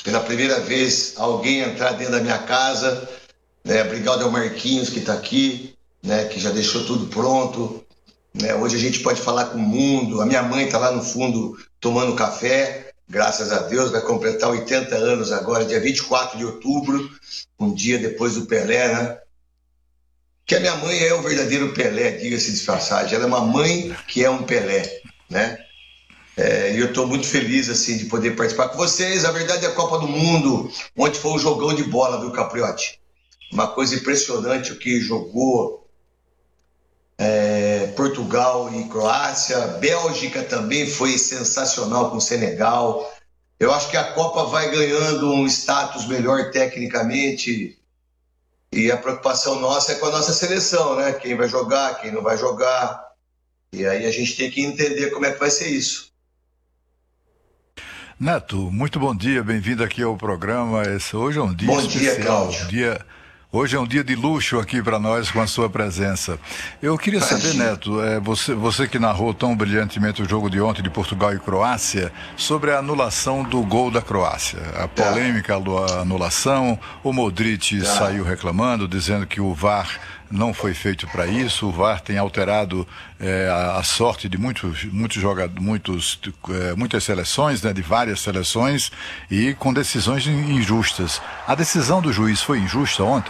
pela primeira vez alguém entrar dentro da minha casa, né? Obrigado ao Marquinhos que está aqui, né? Que já deixou tudo pronto, né? Hoje a gente pode falar com o mundo. A minha mãe está lá no fundo tomando café, graças a Deus, vai completar 80 anos agora, dia 24 de outubro, um dia depois do Pelé, né? Que a minha mãe é o verdadeiro Pelé, diga-se de passagem. Ela é uma mãe que é um Pelé, né? E eu estou muito feliz assim de poder participar com vocês. A verdade é a Copa do Mundo, onde foi um jogão de bola, viu, Capriotti? Uma coisa impressionante o que jogou Portugal e Croácia. Bélgica também foi sensacional com o Senegal. Eu acho que a Copa vai ganhando um status melhor tecnicamente e a preocupação nossa é com a nossa seleção, né? Quem vai jogar, quem não vai jogar. E aí a gente tem que entender como é que vai ser isso. Neto, muito bom dia, bem-vindo aqui ao programa. Hoje é um dia Bom especial. dia, Cláudio. Hoje é um dia de luxo aqui para nós com a sua presença. Eu queria saber, Neto, você que narrou tão brilhantemente o jogo de ontem de Portugal e Croácia, sobre a anulação do gol da Croácia. A polêmica da anulação, o Modric saiu reclamando, dizendo que o VAR não foi feito para isso. O VAR tem alterado a sorte de muitos jogadores, muitas seleções, né, de várias seleções, e com decisões injustas. A decisão do juiz foi injusta ontem?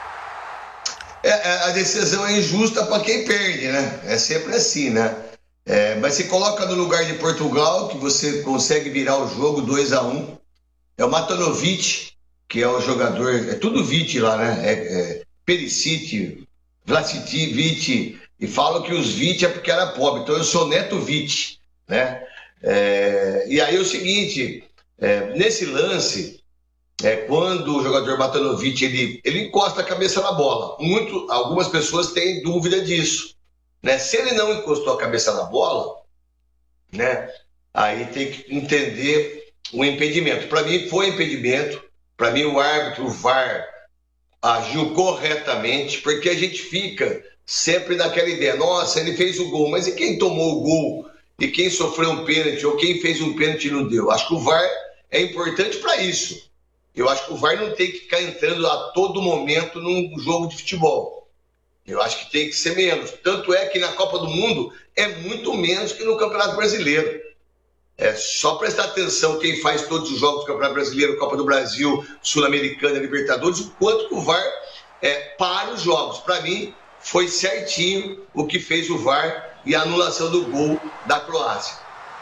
A decisão é injusta para quem perde, né? É sempre assim, né? Mas se coloca no lugar de Portugal, que você consegue virar o jogo 2-1. É o Matanovic, que é o jogador, é tudo Vic lá, né? Perisic, Vlasic, e falam que os Vic é porque era pobre, então eu sou neto Vic, né? E aí é o seguinte, nesse lance, quando o jogador Matanovic ele encosta a cabeça na bola, algumas pessoas têm dúvida disso, né? Se ele não encostou a cabeça na bola, né? Aí tem que entender o impedimento. Para mim foi impedimento, para mim o árbitro, o VAR, agiu corretamente, porque a gente fica sempre naquela ideia, nossa, ele fez o gol, mas e quem tomou o gol? E quem sofreu um pênalti? Ou quem fez um pênalti e não deu? Acho que o VAR é importante para isso. Eu acho que o VAR não tem que ficar entrando a todo momento num jogo de futebol. Eu acho que tem que ser menos. Tanto é que na Copa do Mundo é muito menos que no Campeonato Brasileiro. É só prestar atenção quem faz todos os jogos do Campeonato Brasileiro, Copa do Brasil, Sul-Americana, Libertadores, o quanto que o VAR para os jogos. Para mim, foi certinho o que fez o VAR e a anulação do gol da Croácia.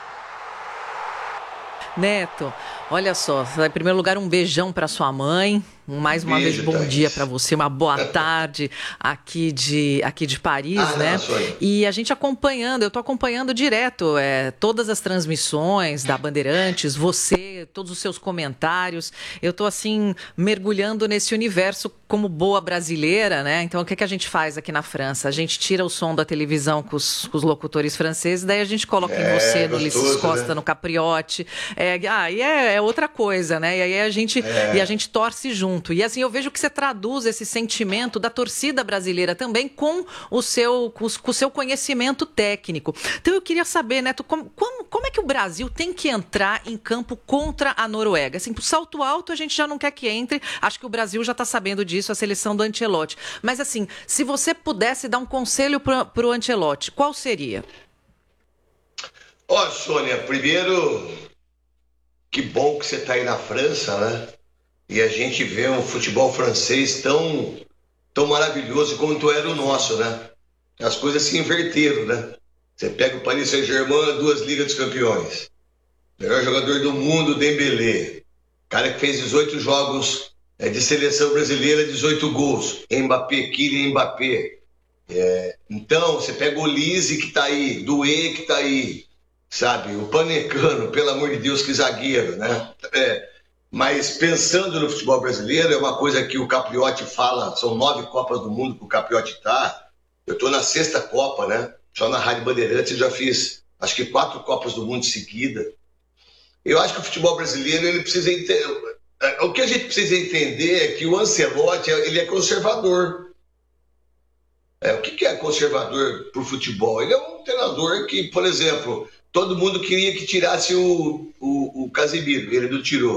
Neto, olha só, em primeiro lugar, um beijão para sua mãe. Mais uma vez, bom dia para você, uma boa tarde aqui de Paris, né? E a gente acompanhando, eu estou acompanhando direto todas as transmissões da Bandeirantes, você, todos os seus comentários. Eu estou assim, mergulhando nesse universo como boa brasileira, né? Então, o que a gente faz aqui na França? A gente tira o som da televisão com os locutores franceses, daí a gente coloca em você, no Ulisses Costa, né? No Capriotti. É outra coisa, né? E aí a gente torce junto. E assim, eu vejo que você traduz esse sentimento da torcida brasileira também com o seu conhecimento técnico. Então eu queria saber, Neto, como é que o Brasil tem que entrar em campo contra a Noruega? Assim, pro salto alto a gente já não quer que entre, acho que o Brasil já está sabendo disso, a seleção do Ancelotti. Mas assim, se você pudesse dar um conselho pro Ancelotti, qual seria? Sônia, primeiro, que bom que você está aí na França, né? E a gente vê um futebol francês tão maravilhoso quanto era o nosso, né? As coisas se inverteram, né? Você pega o Paris Saint-Germain, 2 Ligas dos Campeões. Melhor jogador do mundo, Dembélé. Cara que fez 18 jogos de seleção brasileira, 18 gols. Mbappé, Kylian Mbappé. Então, você pega o Lise que tá aí, Doué que tá aí, sabe? O Panecano, pelo amor de Deus, que zagueiro, né? Mas pensando no futebol brasileiro, é uma coisa que o Capriotti fala, são 9 Copas do Mundo que o Capriotti está. Eu estou na 6ª Copa, né? Só na Rádio Bandeirantes eu já fiz, acho que 4 Copas do Mundo seguida. Eu acho que o futebol brasileiro, ele precisa entender... O que a gente precisa entender é que o Ancelotti, ele é conservador. O que é conservador para o futebol? Ele é um treinador que, por exemplo, todo mundo queria que tirasse o Casemiro, ele não tirou.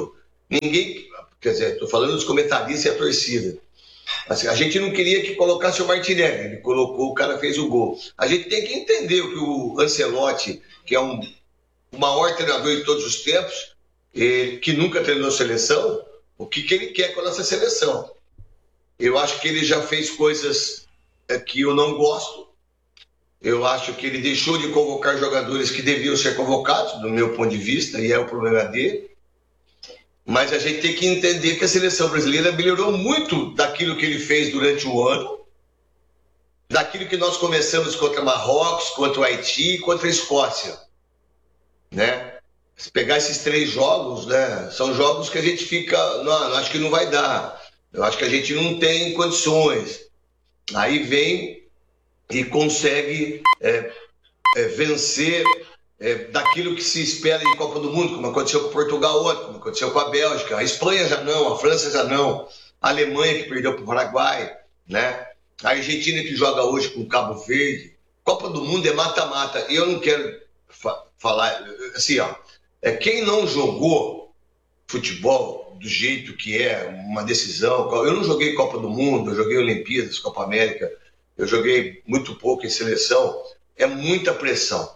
Ninguém, quer dizer, estou falando dos comentaristas e a torcida. Assim, a gente não queria que colocasse o Martinelli, ele colocou, o cara fez o gol. A gente tem que entender o que o Ancelotti, que é o maior treinador de todos os tempos, que nunca treinou seleção, o que ele quer com a nossa seleção. Eu acho que ele já fez coisas que eu não gosto. Eu acho que ele deixou de convocar jogadores que deviam ser convocados, do meu ponto de vista, e é o problema dele. Mas a gente tem que entender que a seleção brasileira melhorou muito daquilo que ele fez durante o ano, daquilo que nós começamos contra Marrocos, contra o Haiti, contra a Escócia, né? Se pegar esses 3 jogos, né, são jogos que a gente fica, não, acho que não vai dar, eu acho que a gente não tem condições. Aí vem e consegue vencer daquilo que se espera de Copa do Mundo, como aconteceu com Portugal ontem, como aconteceu com a Bélgica, a Espanha já não, a França já não, a Alemanha que perdeu para o Paraguai, né? A Argentina que joga hoje com o Cabo Verde. Copa do Mundo é mata-mata. E eu não quero falar assim, ó, quem não jogou futebol do jeito que é uma decisão, eu não joguei Copa do Mundo, eu joguei Olimpíadas, Copa América, eu joguei muito pouco em seleção, é muita pressão.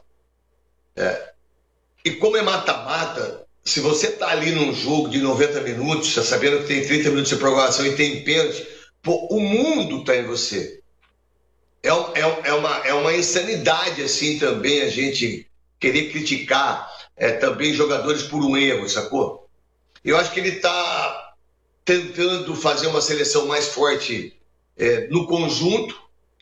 E como é mata-mata, se você tá ali num jogo de 90 minutos, já sabendo que tem 30 minutos de prorrogação e tem pênalti, pô, o mundo tá em você. É uma insanidade assim também a gente querer criticar também jogadores por um erro, sacou? Eu acho que ele tá tentando fazer uma seleção mais forte no conjunto.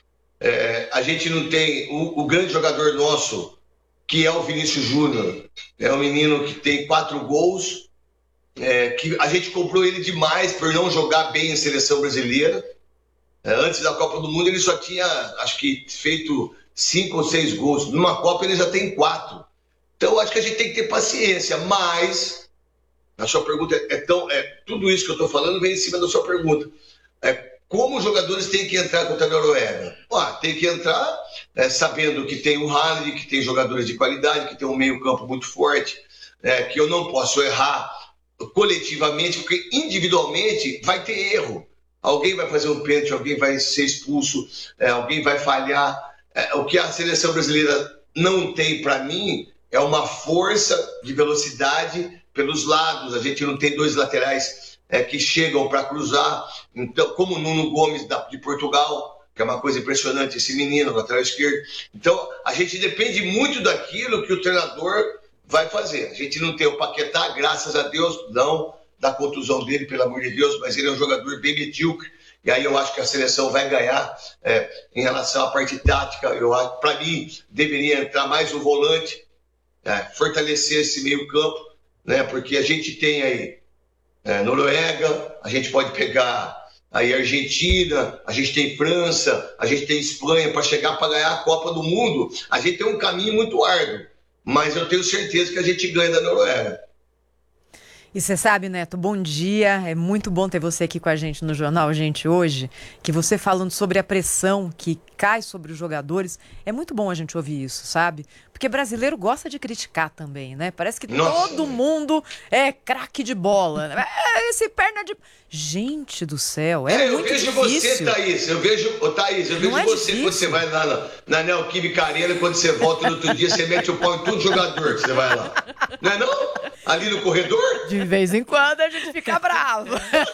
A gente não tem o grande jogador nosso, que é o Vinícius Júnior, é um menino que tem 4 gols, que a gente cobrou ele demais por não jogar bem em seleção brasileira. Antes da Copa do Mundo ele só tinha, acho que, feito 5 ou 6 gols. Numa Copa ele já tem 4. Então acho que a gente tem que ter paciência, mas a sua pergunta tudo isso que eu estou falando vem em cima da sua pergunta. Como os jogadores têm que entrar contra a Noruega? Tem que entrar sabendo que tem o Haaland, que tem jogadores de qualidade, que tem um meio-campo muito forte, que eu não posso errar coletivamente, porque individualmente vai ter erro. Alguém vai fazer um pênalti, alguém vai ser expulso, alguém vai falhar. O que a seleção brasileira não tem, para mim, é uma força de velocidade pelos lados. A gente não tem 2 laterais que chegam para cruzar. Então, como o Nuno Gomes de Portugal, que é uma coisa impressionante, esse menino, lateral esquerdo. Então, a gente depende muito daquilo que o treinador vai fazer. A gente não tem o Paquetá, graças a Deus, não da contusão dele, pelo amor de Deus, mas ele é um jogador bem medíocre. E aí eu acho que a seleção vai ganhar em relação à parte tática. Para mim, deveria entrar mais um volante, fortalecer esse meio campo, né? Porque a gente tem aí Noruega, a gente pode pegar aí Argentina, a gente tem França, a gente tem Espanha para chegar para ganhar a Copa do Mundo. A gente tem um caminho muito árduo, mas eu tenho certeza que a gente ganha da Noruega. E você sabe, Neto, bom dia, é muito bom ter você aqui com a gente no Jornal Gente hoje, que você falando sobre a pressão que cai sobre os jogadores, é muito bom a gente ouvir isso, sabe? Porque brasileiro gosta de criticar também, né? Parece que todo mundo é craque de bola. Esse perna de... Gente do céu, muito difícil. Eu vejo você, Thaís, eu vejo você quando você vai lá na Neoquímica Arena, quando você volta no outro dia, você mete o pau em todo jogador que você vai lá. Não é não? Ali no corredor? De vez em quando a gente fica bravo.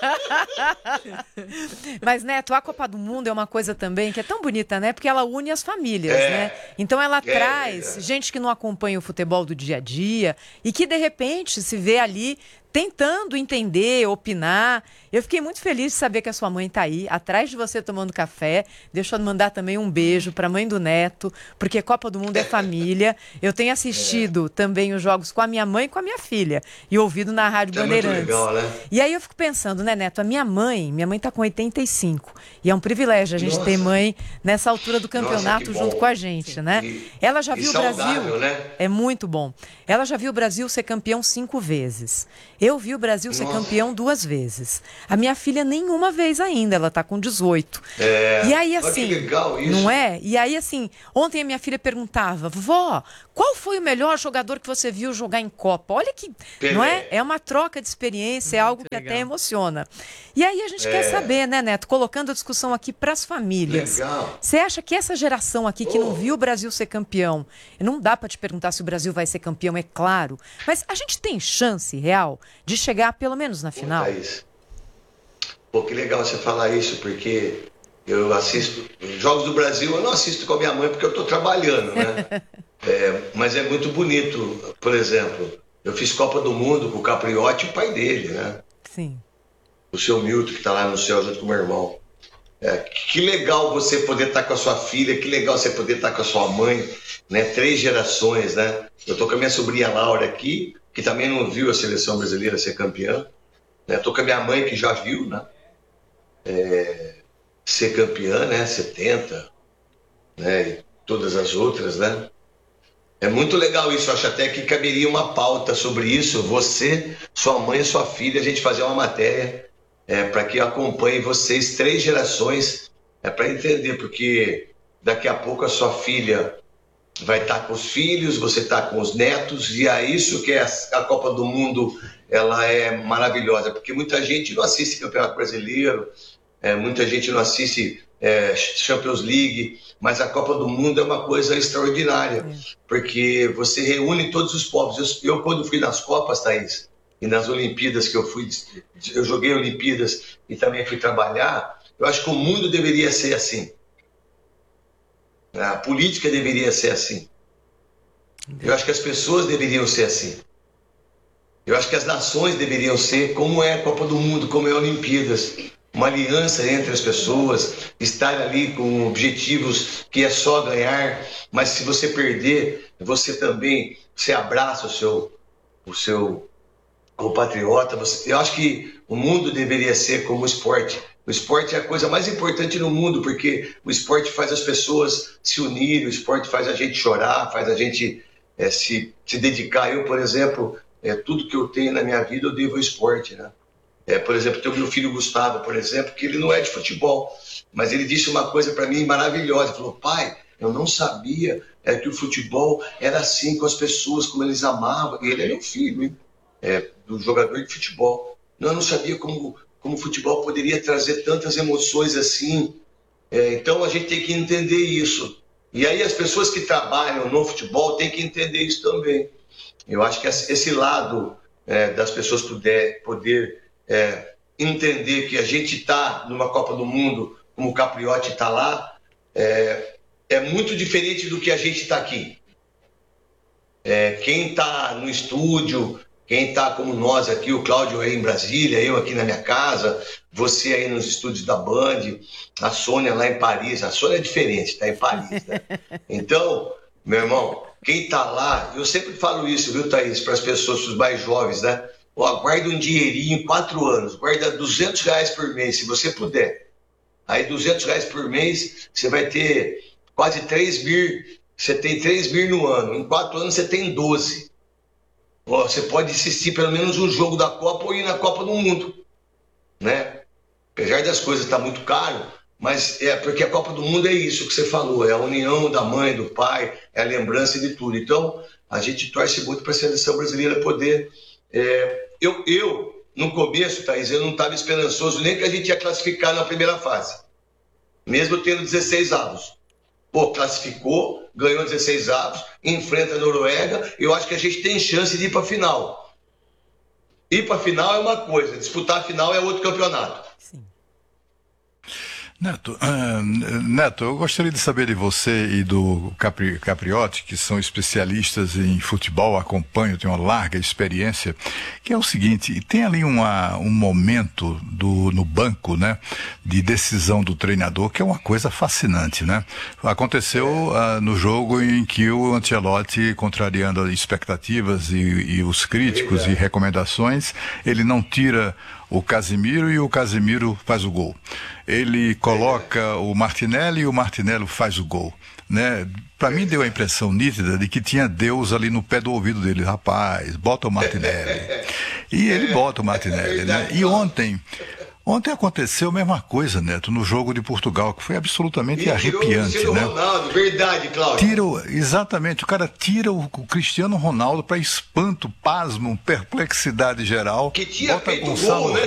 Mas, Neto, a Copa do Mundo é uma coisa também que é tão bonita, né? Porque ela une as famílias, né? Então ela traz gente que não acompanha o futebol do dia a dia e que, de repente, se vê ali tentando entender, opinar. Eu fiquei muito feliz de saber que a sua mãe está aí, atrás de você tomando café. Deixa eu mandar também um beijo para a mãe do Neto, porque Copa do Mundo é família. Eu tenho assistido também os jogos com a minha mãe e com a minha filha, e ouvido na Rádio Bandeirantes. Muito legal, né? E aí eu fico pensando, né, Neto, a minha mãe está com 85, e é um privilégio a gente ter mãe nessa altura do campeonato junto com a gente, né? Ela já viu o Brasil, né? É muito bom. Ela já viu o Brasil ser campeão 5 vezes. Eu vi o Brasil ser campeão 2 vezes. A minha filha nenhuma vez ainda, ela está com 18. E aí, assim, que legal isso. não é? E aí, assim, ontem a minha filha perguntava, vó, qual foi o melhor jogador que você viu jogar em Copa? Olha que, não é? É uma troca de experiência, é algo que legal. Até emociona. E aí a gente quer saber, né, Neto, colocando a discussão aqui para as famílias. Legal. Você acha que essa geração aqui que não viu o Brasil ser campeão, não dá para te perguntar se o Brasil vai ser campeão, é claro, mas a gente tem chance real de chegar pelo menos na final? Pô, que legal você falar isso, porque eu assisto Jogos do Brasil, eu não assisto com a minha mãe porque eu estou trabalhando, né? Mas é muito bonito. Por exemplo, eu fiz Copa do Mundo com o Capriotti e o pai dele, né? Sim. O seu Milton, que está lá no céu junto com o meu irmão. Que legal você poder estar com a sua filha, que legal você poder estar com a sua mãe, né? 3 gerações, né? Eu estou com a minha sobrinha Laura aqui, que também não viu a seleção brasileira ser campeã. Estou com a minha mãe, que já viu, né? Ser campeã, né? 70, né? E todas as outras, né? É muito legal isso. Eu acho até que caberia uma pauta sobre isso. Você, sua mãe e sua filha, a gente fazer uma matéria para que acompanhe vocês 3 gerações, para entender, porque daqui a pouco a sua filha vai estar com os filhos, você está com os netos, e é isso que a Copa do Mundo ela é maravilhosa, porque muita gente não assiste Campeonato Brasileiro, muita gente não assiste Champions League, mas a Copa do Mundo é uma coisa extraordinária, porque você reúne todos os povos. Eu quando fui nas Copas, Thaís, e nas Olimpíadas que eu joguei Olimpíadas e também fui trabalhar, eu acho que o mundo deveria ser assim. A política deveria ser assim. Eu acho que as pessoas deveriam ser assim. Eu acho que as nações deveriam ser como é a Copa do Mundo, como é a Olimpíadas. Uma aliança entre as pessoas, estar ali com objetivos que é só ganhar, mas se você perder, você abraça o seu compatriota. Eu acho que o mundo deveria ser como o esporte. O esporte é a coisa mais importante no mundo, porque o esporte faz as pessoas se unirem, o esporte faz a gente chorar, faz a gente se dedicar. Eu, por exemplo, tudo que eu tenho na minha vida eu devo ao esporte, né? Por exemplo, tem o meu filho Gustavo, por exemplo, que ele não é de futebol, mas ele disse uma coisa para mim maravilhosa. Ele falou, pai, eu não sabia que o futebol era assim com as pessoas, como eles amavam. E ele é meu filho, hein? Do jogador de futebol. Eu não sabia como o futebol poderia trazer tantas emoções assim. Então a gente tem que entender isso. E aí as pessoas que trabalham no futebol têm que entender isso também. Eu acho que esse lado das pessoas poder entender que a gente está numa Copa do Mundo, como o Capriotti está lá, é muito diferente do que a gente está aqui. Quem está no estúdio, quem está como nós aqui, o Cláudio aí em Brasília, eu aqui na minha casa, você aí nos estúdios da Band, a Sônia lá em Paris. A Sônia é diferente, está em Paris, né? Então, meu irmão, quem está lá, eu sempre falo isso, viu, Thaís, para as pessoas, para os mais jovens, né? Guarda um dinheirinho, 4 anos, guarda R$200 por mês, se você puder. Aí R$200 por mês, você vai ter quase 3 mil, você tem 3 mil no ano. Em 4 anos você tem 12. Você pode assistir pelo menos um jogo da Copa ou ir na Copa do Mundo, né? Apesar das coisas estar muito caro, mas porque a Copa do Mundo é isso que você falou, é a união da mãe, do pai, é a lembrança de tudo. Então, a gente torce muito para a seleção brasileira poder... Eu, no começo, Thaís, eu não estava esperançoso nem que a gente ia classificar na primeira fase, mesmo tendo 16 avos. Pô, classificou, ganhou 16 avos, enfrenta a Noruega, eu acho que a gente tem chance de ir para a final. Ir para a final é uma coisa, disputar a final é outro campeonato. Sim. Neto, eu gostaria de saber de você e do Capriotti, que são especialistas em futebol, acompanham, têm uma larga experiência, que é o seguinte, tem ali um momento no banco, né, de decisão do treinador, que é uma coisa fascinante, né? Aconteceu no jogo em que o Ancelotti, contrariando as expectativas e os críticos e recomendações, ele não tira o Casemiro e o Casemiro faz o gol. Ele coloca o Martinelli e o Martinelli faz o gol, né? Para mim deu a impressão nítida de que tinha Deus ali no pé do ouvido dele. Rapaz, bota o Martinelli. E ele bota o Martinelli, né? E ontem aconteceu a mesma coisa, Neto, no jogo de Portugal, que foi absolutamente arrepiante, né? Ronaldo, verdade, Cláudio. Exatamente, o cara tira o Cristiano Ronaldo para espanto, pasmo, perplexidade geral. Que tinha bota feito Gonçalo gol, né?